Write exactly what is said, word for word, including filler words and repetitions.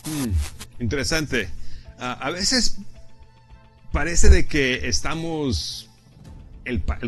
Mm, interesante. Ah, a veces parece de que estamos, el, pa- el